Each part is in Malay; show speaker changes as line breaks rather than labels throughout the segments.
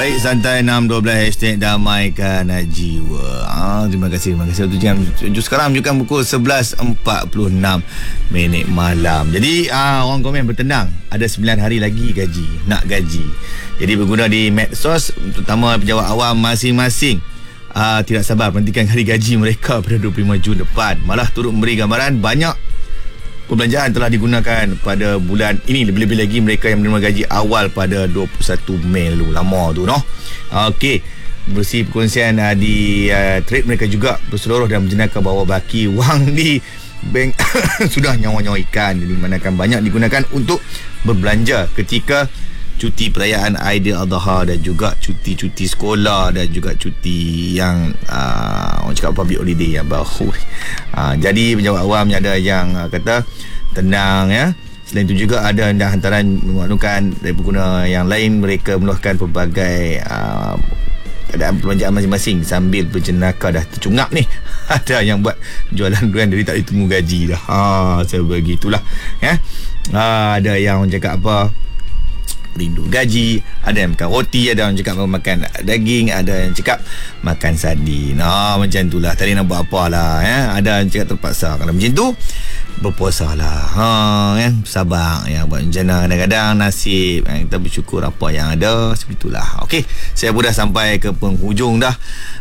Baik, santai 6.12 hashtag damaikan jiwa. Terima kasih untuk jam. Sekarang menunjukkan pukul 11.46 malam. Jadi orang komen bertenang, ada 9 hari lagi nak gaji. Jadi berguna di medsos, terutama pejabat awam masing-masing tidak sabar menantikan hari gaji mereka pada 25 Jun depan. Malah turut memberi gambaran banyak perbelanjaan telah digunakan pada bulan ini, lebih-lebih lagi mereka yang menerima gaji awal pada 21 Mei lalu. Lama tu, no? Okey, bersih perkongsian di trade mereka juga berseluruh dan menjenaka bahawa baki wang di bank sudah nyawa-nyawa ikan. Jadi manakan banyak digunakan untuk berbelanja ketika cuti perayaan Aidiladha dan juga cuti-cuti sekolah dan juga cuti yang orang cakap public holiday yang baru. Jadi pejabat awam ada yang kata tenang, ya. Selain itu juga ada hantaran memaklumkan dari pengguna yang lain, mereka meluahkan pelbagai keadaan perbelanjaan masing-masing sambil berjenaka dah tercungap ni. Ada yang buat jualan durian dari tak ditunggu gaji dah. Sebegitulah, ya. Ada yang cakap apa, rindu gaji, ada yang makan roti, ada yang cakap makan daging, ada yang cakap makan sardin. Macam itulah, tadi nak buat apa lah, ya. Ada yang cakap terpaksa. Kalau macam tu, berpuasa lah, ya. Sabar, ya. Buat rencana kadang-kadang nasib, kita bersyukur apa yang ada. Seperti itulah. Okey, saya pun dah sampai ke penghujung dah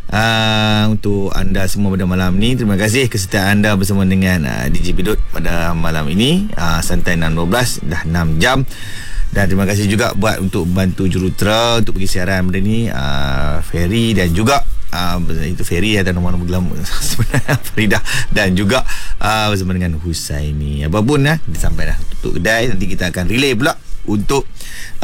untuk anda semua pada malam ni. Terima kasih kesertaan anda bersama dengan DJ Bidut pada malam ini. Santai 6.12 dah 6 jam. Dan terima kasih juga buat untuk bantu jurutera untuk pergi siaran benda ni, Ferry dan juga itu Ferry ada nombor-nombor gelam sebenarnya Farida dan juga bersama dengan Husaini. Apapun sampai dah tutup kedai, nanti kita akan relay pula untuk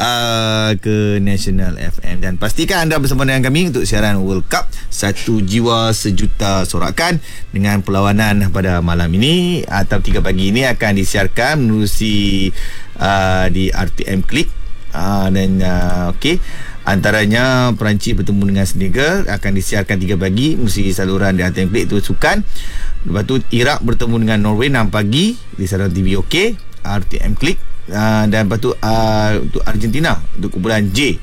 ke National FM. Dan pastikan anda bersama dengan kami untuk siaran World Cup Satu Jiwa Sejuta Sorakan dengan perlawanan pada malam ini atau 3 pagi ini akan disiarkan menerusi di RTM Klik. Dan okey, antaranya Perancis bertemu dengan Senegal akan disiarkan 3 pagi menerusi saluran di RTM Klik itu sukan. Lepas tu Iraq bertemu dengan Norway 6 pagi di saluran TV OK RTM Klik. Dan lepas tu untuk Argentina untuk kumpulan J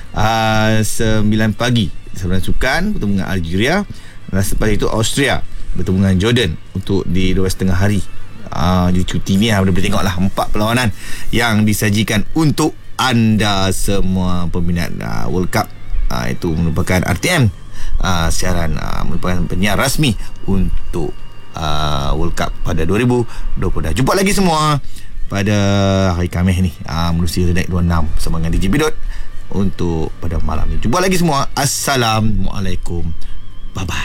9 pagi saluran sukan bertemu dengan Algeria. Dan selepas itu Austria bertemu dengan Jordan untuk di 2.30 hari. Jadi cuti ni boleh tengoklah 4 perlawanan yang disajikan untuk anda semua peminat World Cup. Itu merupakan RTM siaran merupakan penyiar rasmi untuk World Cup pada 2020. Jumpa lagi semua pada hari Khamis ni menerusi Redek 26 bersama dengan DJ Bidot untuk pada malam ni. Jumpa lagi semua. Assalamualaikum. Bye bye.